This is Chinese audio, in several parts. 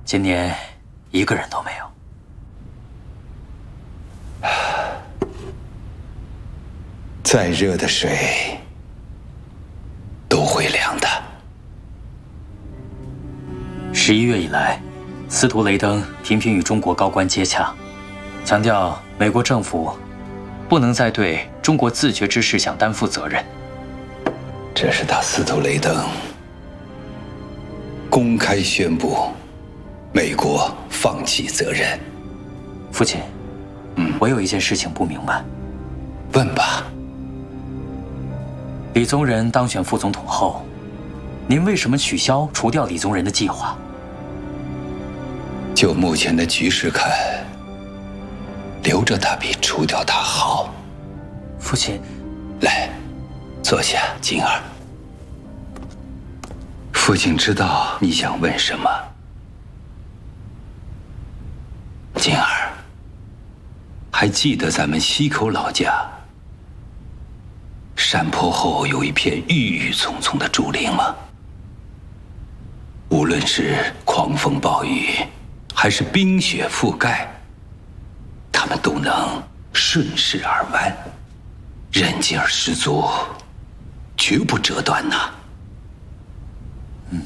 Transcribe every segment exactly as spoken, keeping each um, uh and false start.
今年一个人都没有。 再热的水都会凉的。 十一月以来，司徒雷登频频与中国高官接洽，强调美国政府不能再对中国自决之事想担负责任。 这是他司徒雷登公开宣布美国放弃责任。 父亲，嗯，我有一件事情不明白。 问吧。 李宗仁当选副总统后，您为什么取消除掉李宗仁的计划？ 就目前的局势看，留着他比除掉他好。 父亲， 来，坐下，金儿。父亲知道你想问什么。金儿，还记得咱们西口老家山坡后有一片郁郁葱葱的竹林吗？无论是狂风暴雨，还是冰雪覆盖，它们都能顺势而弯，韧劲儿十足，绝不折断呐。嗯，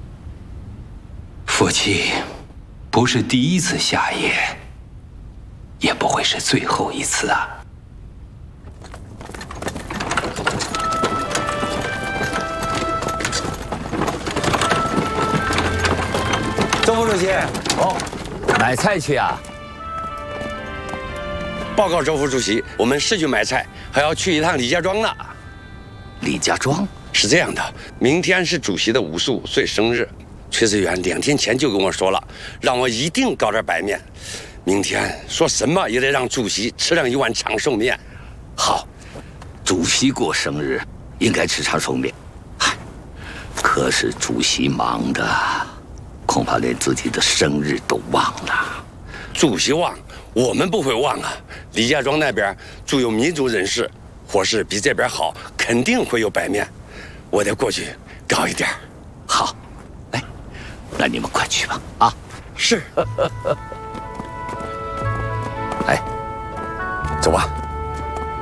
父亲不是第一次下野，也不会是最后一次啊。 周副主席，哦，买菜去啊？ 报告周副主席，我们是去买菜，还要去一趟李家庄呢。 李家庄是这样的，明天是主席的五十五岁生日，崔志远两天前就跟我说了，让我一定搞点白面。明天说什么也得让主席吃上一碗长寿面。 好，主席过生日应该吃长寿面。嗨，可是主席忙的，恐怕连自己的生日都忘了。 主席忘，我们不会忘啊。李家庄那边住有民族人士，伙食比这边好，肯定会有白面。我得过去搞一点。 好，来，那你们快去吧。啊， 是。 哎，走吧。